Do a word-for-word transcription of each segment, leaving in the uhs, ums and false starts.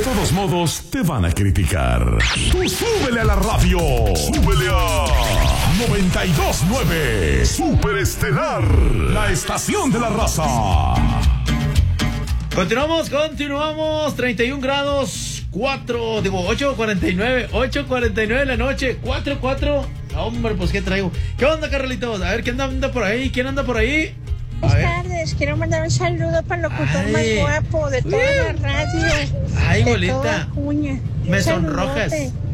todos modos te van a criticar. Tú súbele a la radio. Súbele a noventa y dos punto nueve. Super Estelar, la estación de la raza. Continuamos, continuamos. treinta y un grados, cuatro, digo, ocho cuarenta y nueve, ocho cuarenta y nueve de la noche, cuatro, cuatro. Hombre, pues ¿qué traigo? ¿Qué onda, Carlitos? A ver, ¿quién anda por ahí? ¿Quién anda por ahí? Buenas tardes, quiero mandar un saludo para el locutor Ay. más guapo de toda la radio. Ay, de bolita. toda Acuña. Me sonrojas.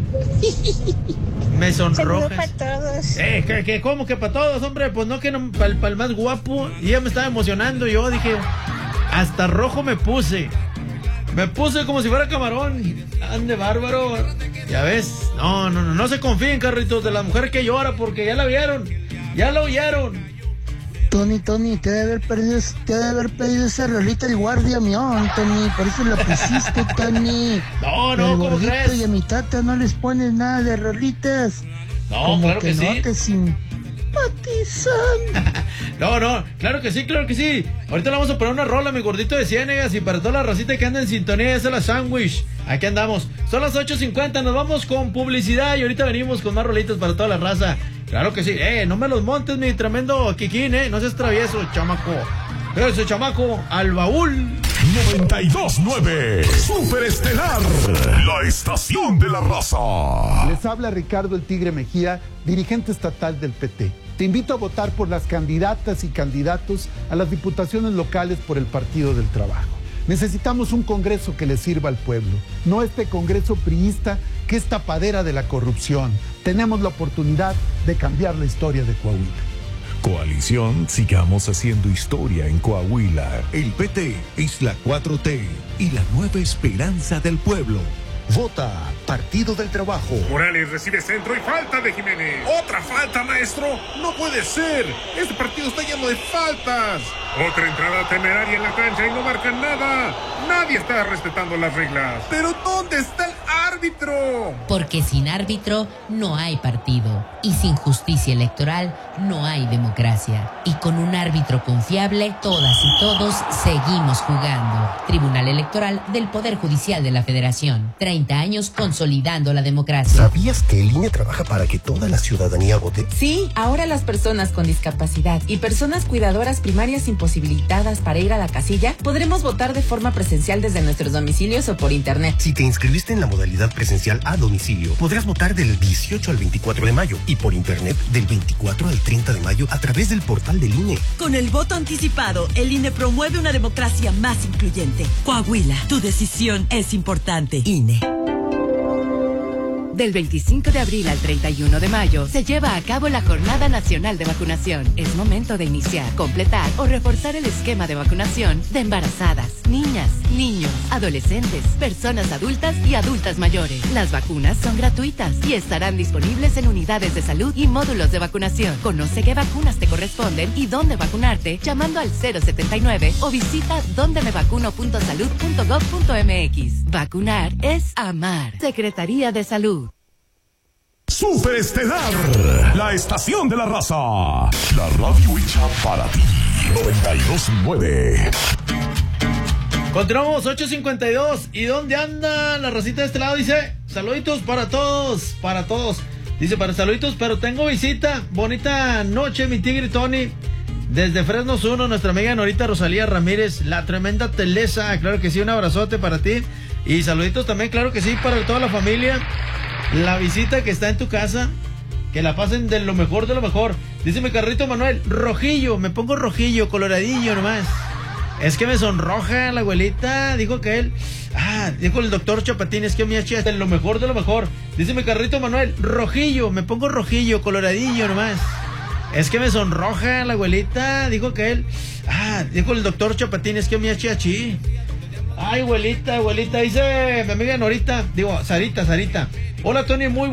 Me sonrojas. Saludo para todos. Eh, ¿qué, qué, ¿Cómo que para todos, hombre? Pues no, que no, para pa el más guapo. Y ya me estaba emocionando. Yo dije, hasta rojo me puse. Me puse como si fuera camarón. Ande bárbaro. Ya ves. No, no, no, no se confíen, Carlitos, de la mujer que llora, porque ya la vieron. Ya la oyeron. Tony, Tony, te debe haber perdido, te debe haber pedido esa rolita el guardia mión, Tony, por eso la pusiste, Tony. No, no, ¿cómo crees? Y a mi tata no les pones nada de rolitas. No, como claro que, que sí. No te simpatizan. No, no, claro que sí, claro que sí. Ahorita le vamos a poner una rola, mi gordito de Ciénegas, y para toda la racita que anda en sintonía, esa es la sándwich. Aquí andamos. Son las ocho cincuenta, nos vamos con publicidad y ahorita venimos con más rolitas para toda la raza. Claro que sí. Eh, no me los montes, mi tremendo Kikín, eh. No seas travieso, chamaco. Ese chamaco al baúl. noventa y dos punto nueve. Super Estelar, la estación de la raza. Les habla Ricardo el Tigre Mejía, dirigente estatal del P T. Te invito a votar por las candidatas y candidatos a las diputaciones locales por el Partido del Trabajo. Necesitamos un Congreso que le sirva al pueblo, no este Congreso priista que es tapadera de la corrupción. Tenemos la oportunidad de cambiar la historia de Coahuila. Coalición, sigamos haciendo historia en Coahuila. El P T es la cuatro T y la nueva esperanza del pueblo. Vota Partido del Trabajo. Morales recibe centro y falta de Jiménez. ¡Otra falta, maestro! ¡No puede ser! ¡Este partido está lleno de faltas! Otra entrada temeraria en la cancha y no marcan nada. Nadie está respetando las reglas. ¿Pero dónde está el árbitro? Porque sin árbitro no hay partido. Y sin justicia electoral no hay democracia. Y con un árbitro confiable, todas y todos seguimos jugando. Tribunal Electoral del Poder Judicial de la Federación. treinta años consolidando la democracia. ¿Sabías que el I N E trabaja para que toda la ciudadanía vote? Sí, ahora las personas con discapacidad y personas cuidadoras primarias imposibilitadas para ir a la casilla podremos votar de forma presencial desde nuestros domicilios o por internet. Si te inscribiste en la modalidad presencial a domicilio, podrás votar del dieciocho al veinticuatro de mayo y por internet del veinticuatro al treinta de mayo a través del portal del I N E. Con el voto anticipado, el I N E promueve una democracia más incluyente. Coahuila, tu decisión es importante. I N E. Del veinticinco de abril al treinta y uno de mayo se lleva a cabo la Jornada Nacional de Vacunación. Es momento de iniciar, completar o reforzar el esquema de vacunación de embarazadas, niñas, niños, adolescentes, personas adultas y adultas mayores. Las vacunas son gratuitas y estarán disponibles en unidades de salud y módulos de vacunación. Conoce qué vacunas te corresponden y dónde vacunarte llamando al cero setenta y nueve o visita donde me vacuno punto salud punto gob punto mx. Vacunar es amar. Secretaría de Salud. Super Estelar, la estación de la raza. La radio hecha para ti. noventa y dos punto nueve. Continuamos, ocho cincuenta y dos. ¿Y dónde anda la racita de este lado? Dice, saluditos para todos, para todos. Dice, para saluditos, pero tengo visita. Bonita noche, mi tigre Tony. Desde Fresnos uno, nuestra amiga Norita Rosalía Ramírez, la tremenda Telesa. Claro que sí, un abrazote para ti. Y saluditos también, claro que sí, para toda la familia. La visita que está en tu casa, que la pasen de lo mejor de lo mejor. Dice mi carrito Manuel, rojillo, me pongo rojillo, coloradillo nomás. Es que me sonroja la abuelita, dijo que él. Ah, dijo el doctor Chapatín, es que mi H es de lo mejor de lo mejor. Dice mi carrito Manuel, rojillo, me pongo rojillo, coloradillo nomás. Es que me sonroja la abuelita, dijo que él. Ah, dijo el doctor Chapatín, es que mi H H. Ay, abuelita, abuelita, dice mi amiga Norita, digo, Sarita, Sarita. Hola, Tony, muy